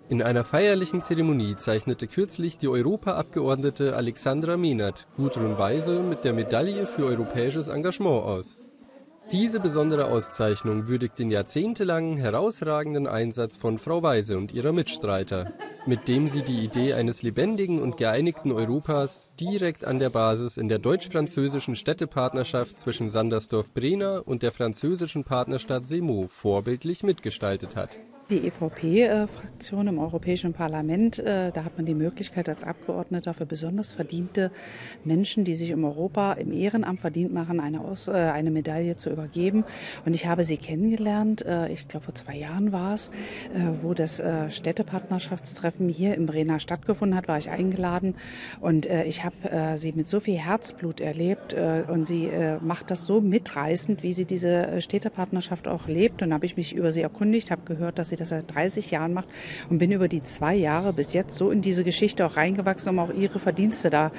In einer feierlichen Zeremonie zeichnete kürzlich die Europaabgeordnete Alexandra Mehnert Gudrun Weise mit der Medaille für europäisches Engagement aus. Diese besondere Auszeichnung würdigt den jahrzehntelangen herausragenden Einsatz von Frau Weise und ihrer Mitstreiter, mit dem sie die Idee eines lebendigen und geeinigten Europas direkt an der Basis in der deutsch-französischen Städtepartnerschaft zwischen Sandersdorf-Brena und der französischen Partnerstadt Semoux vorbildlich mitgestaltet hat. Die EVP-Fraktion im Europäischen Parlament, da hat man die Möglichkeit als Abgeordneter für besonders verdiente Menschen, die sich in Europa im Ehrenamt verdient machen, eine Medaille zu übergeben. Und ich habe sie kennengelernt, ich glaube vor 2 Jahren war es, wo das Städtepartnerschaftstreffen hier in Brena stattgefunden hat, war ich eingeladen. Und ich habe sie mit so viel Herzblut erlebt und sie macht das so mitreißend, wie sie diese Städtepartnerschaft auch lebt. Und da habe ich mich über sie erkundigt, habe gehört, dass sie das seit 30 Jahren macht und bin über die 2 Jahre bis jetzt so in diese Geschichte auch reingewachsen, um auch ihre Verdienste da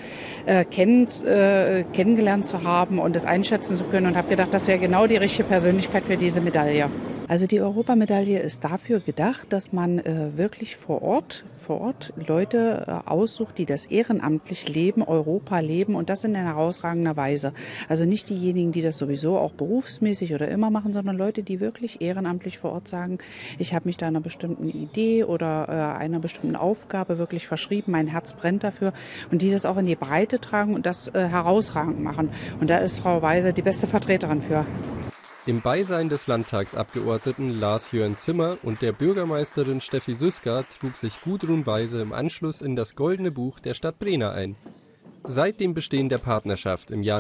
kennengelernt zu haben und das einschätzen zu können und habe gedacht, das wäre genau die richtige Persönlichkeit für diese Medaille. Also die Europamedaille ist dafür gedacht, dass man wirklich vor Ort Leute aussucht, die das ehrenamtlich leben, Europa leben und das in einer herausragender Weise. Also nicht diejenigen, die das sowieso auch berufsmäßig oder immer machen, sondern Leute, die wirklich ehrenamtlich vor Ort sagen, ich habe mich da einer bestimmten Idee oder einer bestimmten Aufgabe wirklich verschrieben, mein Herz brennt dafür und die das auch in die Breite tragen und das herausragend machen. Und da ist Frau Weise die beste Vertreterin für. Im Beisein des Landtagsabgeordneten Lars-Jörn Zimmer und der Bürgermeisterin Steffi Süsker trug sich Gudrun Weise im Anschluss in das Goldene Buch der Stadt Brena ein. Seit dem Bestehen der Partnerschaft im Jahr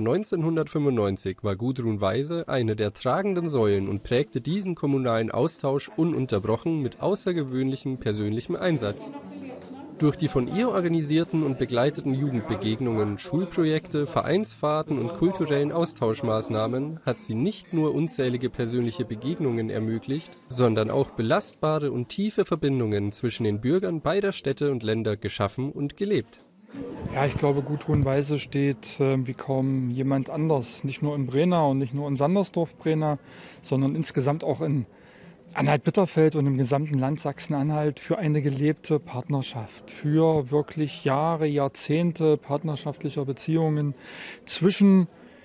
1995 war Gudrun Weise eine der tragenden Säulen und prägte diesen kommunalen Austausch ununterbrochen mit außergewöhnlichem persönlichem Einsatz. Durch die von ihr organisierten und begleiteten Jugendbegegnungen, Schulprojekte, Vereinsfahrten und kulturellen Austauschmaßnahmen hat sie nicht nur unzählige persönliche Begegnungen ermöglicht, sondern auch belastbare und tiefe Verbindungen zwischen den Bürgern beider Städte und Länder geschaffen und gelebt. Ja, ich glaube, Gudrun Weise steht wie kaum jemand anders, nicht nur in Brena und nicht nur in Sandersdorf-Brena, sondern insgesamt auch in Anhalt-Bitterfeld und im gesamten Land Sachsen-Anhalt für eine gelebte Partnerschaft, für wirklich Jahre, Jahrzehnte partnerschaftlicher Beziehungen zwischen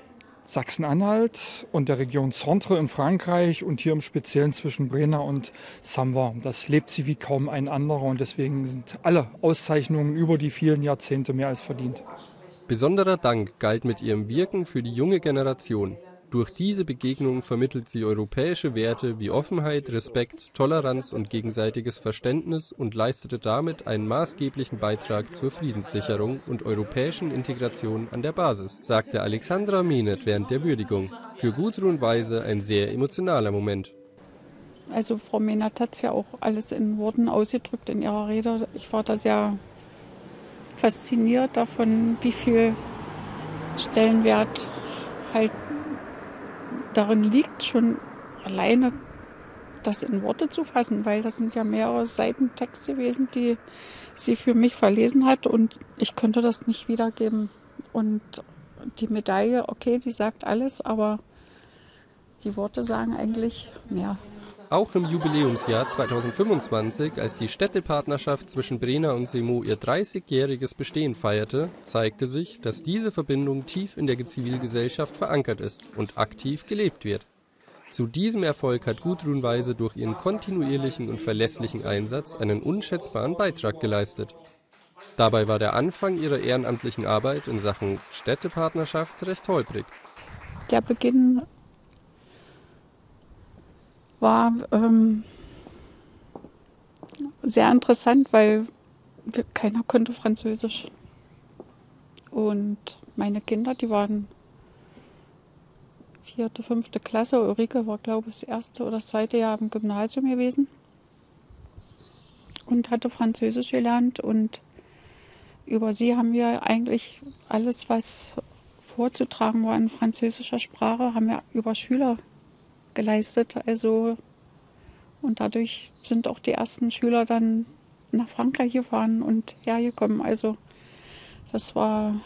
Sachsen-Anhalt und der Region Centre in Frankreich und hier im Speziellen zwischen Brena und Samver. Das lebt sie wie kaum ein anderer und deswegen sind alle Auszeichnungen über die vielen Jahrzehnte mehr als verdient. Besonderer Dank galt mit ihrem Wirken für die junge Generation. Durch diese Begegnung vermittelt sie europäische Werte wie Offenheit, Respekt, Toleranz und gegenseitiges Verständnis und leistete damit einen maßgeblichen Beitrag zur Friedenssicherung und europäischen Integration an der Basis, sagte Alexandra Mehnert während der Würdigung. Für Gudrun Weise ein sehr emotionaler Moment. Also Frau Mehnert hat es ja auch alles in Worten ausgedrückt in ihrer Rede. Ich war da sehr fasziniert davon, wie viel Stellenwert halt darin liegt, schon alleine das in Worte zu fassen, weil das sind ja mehrere Seiten Text gewesen, die sie für mich verlesen hat und ich konnte das nicht wiedergeben. Und die Medaille, okay, die sagt alles, aber die Worte sagen eigentlich mehr. Auch im Jubiläumsjahr 2025, als die Städtepartnerschaft zwischen Brena und Semoux ihr 30-jähriges Bestehen feierte, zeigte sich, dass diese Verbindung tief in der Zivilgesellschaft verankert ist und aktiv gelebt wird. Zu diesem Erfolg hat Gudrun Weise durch ihren kontinuierlichen und verlässlichen Einsatz einen unschätzbaren Beitrag geleistet. Dabei war der Anfang ihrer ehrenamtlichen Arbeit in Sachen Städtepartnerschaft recht holprig. Der Beginn war sehr interessant, weil keiner konnte Französisch. Und meine Kinder, die waren 4., 5. Klasse. Ulrike war, glaube ich, das 1. oder das 2. Jahr im Gymnasium gewesen und hatte Französisch gelernt. Und über sie haben wir eigentlich alles, was vorzutragen war in französischer Sprache, haben wir über Schüler geleistet. Also, und dadurch sind auch die ersten Schüler dann nach Frankreich gefahren und hergekommen. Also das war...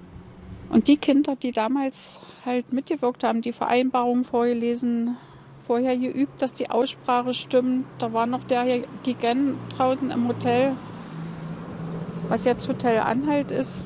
Und die Kinder, die damals halt mitgewirkt haben, die Vereinbarungen vorher geübt, dass die Aussprache stimmt. Da war noch der hier Gigant draußen im Hotel, was jetzt Hotel Anhalt ist,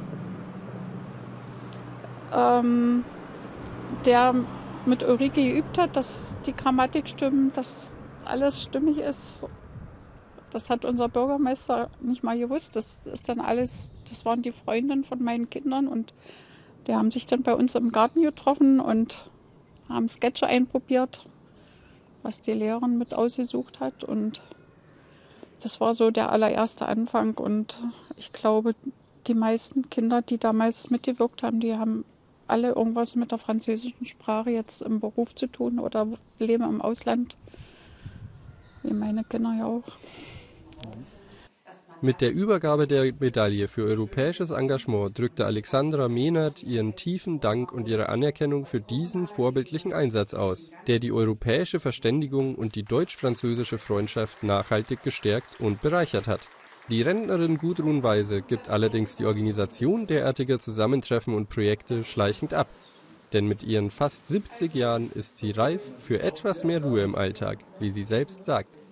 der mit Ulrike geübt hat, dass die Grammatik stimmt, dass alles stimmig ist. Das hat unser Bürgermeister nicht mal gewusst. Das ist dann alles, das waren die Freundinnen von meinen Kindern und die haben sich dann bei uns im Garten getroffen und haben Sketche einprobiert, was die Lehrerin mit ausgesucht hat. Und das war so der allererste Anfang. Und ich glaube, die meisten Kinder, die damals mitgewirkt haben, die haben alle irgendwas mit der französischen Sprache jetzt im Beruf zu tun oder leben im Ausland, wie meine Kinder ja auch. Mit der Übergabe der Medaille für europäisches Engagement drückte Alexandra Mehnert ihren tiefen Dank und ihre Anerkennung für diesen vorbildlichen Einsatz aus, der die europäische Verständigung und die deutsch-französische Freundschaft nachhaltig gestärkt und bereichert hat. Die Rentnerin Gudrun Weise gibt allerdings die Organisation derartiger Zusammentreffen und Projekte schleichend ab. Denn mit ihren fast 70 Jahren ist sie reif für etwas mehr Ruhe im Alltag, wie sie selbst sagt.